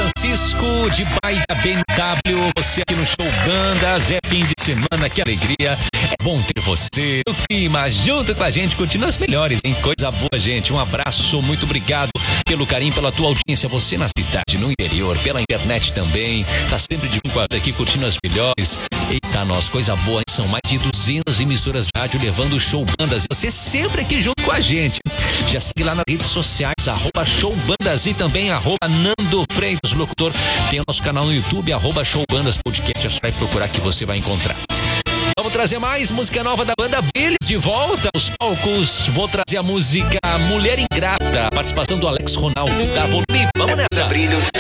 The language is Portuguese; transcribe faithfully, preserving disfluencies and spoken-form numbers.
Francisco de Baia B M W, você aqui no Show Bandas, é fim de semana, que alegria, é bom ter você no clima, junto com a gente, curtindo as melhores, hein? Coisa boa, gente, um abraço, muito obrigado pelo carinho, pela tua audiência, você na cidade, no interior, pela internet também, tá sempre de vez aqui curtindo as melhores. Eita, nós, coisa boa, hein? São mais de duzentas emissoras de rádio levando o Show Bandas, e você sempre aqui junto com a gente. Já segue lá nas redes sociais, arroba Show Bandas e também arroba Nando Freitas, locutor. Tem o nosso canal no YouTube, arroba Show Bandas Podcast, é só procurar que você vai encontrar. Vamos trazer mais música nova da banda Billy de volta aos palcos. Vou trazer a música Mulher Ingrata, participação do Alex Ronaldo da Volume. Vamos nessa.